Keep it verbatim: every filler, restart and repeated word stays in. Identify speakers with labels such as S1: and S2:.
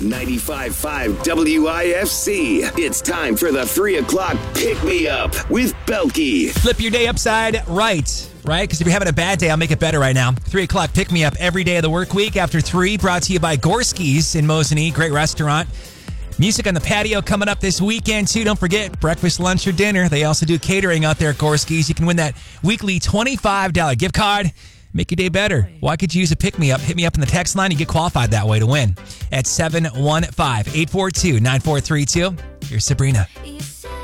S1: ninety-five point five W I F C. It's time for the three o'clock pick-me-up with Belky.
S2: Flip your day upside right, right? Because if you're having a bad day, I'll make it better right now. three o'clock pick-me-up every day of the work week after three, brought to you by Gorski's in Mosinee. Great restaurant. Music on the patio coming up this weekend, too. Don't forget, breakfast, lunch, or dinner. They also do catering out there at Gorski's. You can win that weekly twenty-five dollars gift card. Make your day better. Why could you use a pick-me-up? Hit me up in the text line. You get qualified that way to win at seven one five, eight four two, nine four three two. Here's Sabrina.